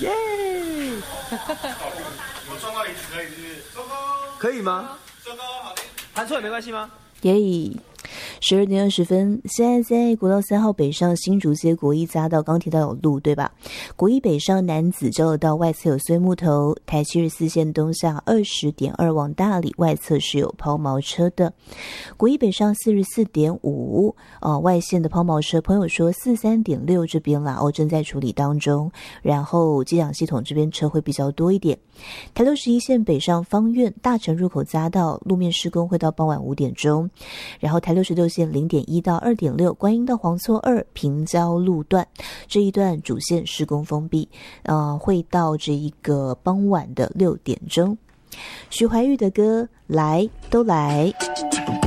耶！ 我撞到椅子可以是不是？ 可以吗？弹错也没关系吗？ 耶！12点20分，现在在国道3号北上新竹街国一匝道，刚提到有路对吧？国一北上南子交流道外侧有碎木头，台74线东下20.2往大里外侧是有抛锚车的。国一北上44.5外线的抛锚车，朋友说43.6这边啦正在处理当中，然后机场系统这边车会比较多一点。台61线北上芳苑大城入口匝道路面施工会到傍晚5点钟，然后台66线0.1到2.6观音到黄厝2平交路段这一段主线施工封闭，会到这一个傍晚的6点钟。徐怀钰的歌来都来。